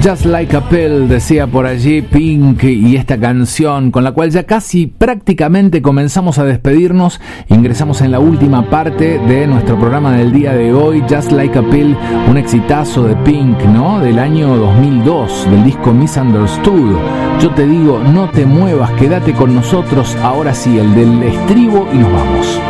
Just Like a Pill, decía por allí Pink, y esta canción con la cual ya casi prácticamente comenzamos a despedirnos. Ingresamos en la última parte de nuestro programa del día de hoy. Just Like a Pill, un exitazo de Pink, ¿no? Del año 2002, del disco Misunderstood. Yo te digo, no te muevas, quédate con nosotros. Ahora sí, el del estribo y nos vamos.